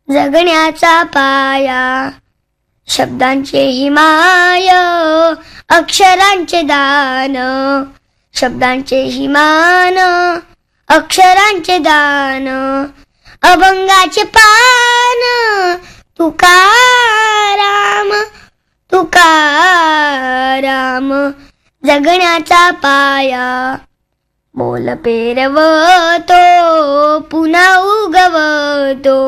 जगण्याचा पाया, शब्दांचे हिमाय, अक्षरांचे दान, शब्दांचे हिमान, अक्षरांचे दान, अभंगाचे पान, तुकाराम तुकाराम, जगण्याचा पाया, बोल पेरवतो पुन्हा उगवतो.